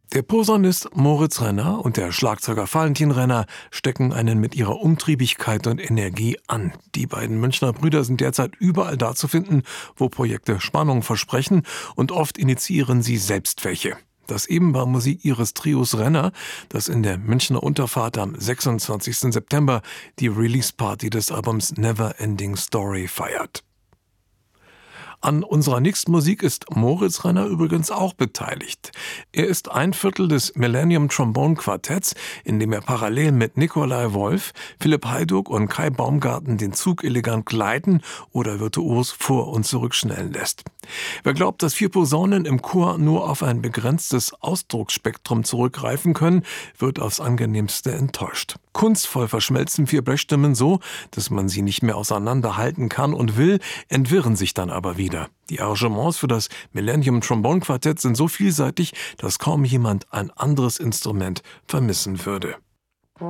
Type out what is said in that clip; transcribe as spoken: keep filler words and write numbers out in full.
Der Posaunist Moritz Renner und der Schlagzeuger Valentin Renner stecken einen mit ihrer Umtriebigkeit und Energie an. Die beiden Münchner Brüder sind derzeit überall da zu finden, wo Projekte Spannung versprechen, und oft initiieren sie selbst welche. Das eben war Musik ihres Trios Renner, das in der Münchner Unterfahrt am sechsundzwanzigsten September die Release-Party des Albums Never Ending Story feiert. An unserer nächsten Musik ist Moritz Renner übrigens auch beteiligt. Er ist ein Viertel des Millennium Trombone Quartetts, in dem er parallel mit Nikolai Wolf, Philipp Hajduk und Kai Baumgarten den Zug elegant gleiten oder virtuos vor- und zurückschnellen lässt. Wer glaubt, dass vier Posaunen im Chor nur auf ein begrenztes Ausdrucksspektrum zurückgreifen können, wird aufs Angenehmste enttäuscht. Kunstvoll verschmelzen vier Blechstimmen so, dass man sie nicht mehr auseinanderhalten kann und will, entwirren sich dann aber wieder. Die Arrangements für das Millennium Trombone Quartett sind so vielseitig, dass kaum jemand ein anderes Instrument vermissen würde.